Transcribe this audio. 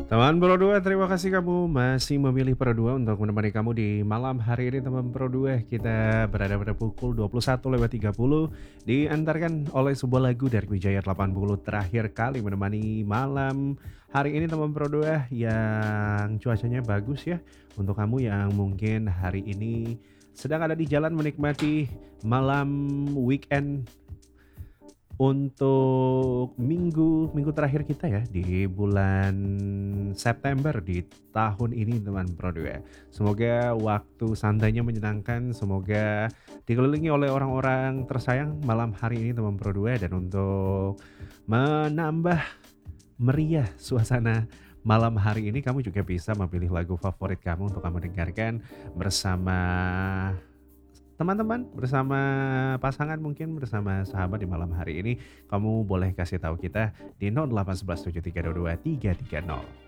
Teman Pro 2, terima kasih kamu masih memilih Pro 2 untuk menemani kamu di malam hari ini teman Pro 2. Kita berada pada pukul 21.30 diantarkan oleh sebuah lagu dari Wijaya 80 terakhir kali menemani malam hari ini teman Pro 2 yang cuacanya bagus ya. Untuk kamu yang mungkin hari ini sedang ada di jalan menikmati malam weekend untuk minggu minggu terakhir kita ya di bulan September di tahun ini teman Pro 2. Semoga waktu santainya menyenangkan, semoga dikelilingi oleh orang-orang tersayang malam hari ini teman Pro 2 dan untuk menambah meriah suasana malam hari ini kamu juga bisa memilih lagu favorit kamu untuk kamu dengarkan bersama teman-teman, bersama pasangan mungkin, bersama sahabat di malam hari ini, kamu boleh kasih tahu kita di 0811 7322 330.